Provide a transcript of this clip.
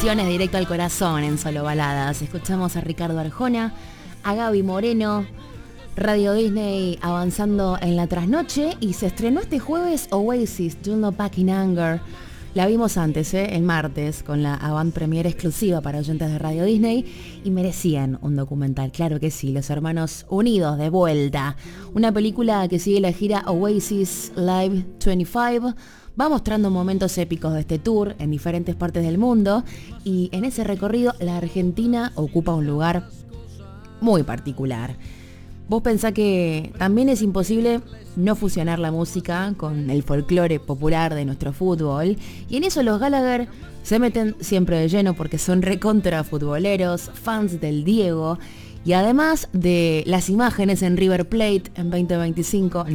canciones directo al corazón en Solo Baladas. Escuchamos a Ricardo Arjona, a Gaby Moreno, Radio Disney avanzando en la trasnoche, y se estrenó este jueves Oasis, Don't Look Back in Anger. La vimos antes, el martes, con la avant premiere exclusiva para oyentes de Radio Disney, y merecían un documental, claro que sí, Los Hermanos Unidos de vuelta. Una película que sigue la gira Oasis Live 25, va mostrando momentos épicos de este tour en diferentes partes del mundo, y en ese recorrido la Argentina ocupa un lugar muy particular. Vos pensás que también es imposible no fusionar la música con el folclore popular de nuestro fútbol, y en eso los Gallagher se meten siempre de lleno porque son recontra futboleros, fans del Diego, y además de las imágenes en River Plate en 2025,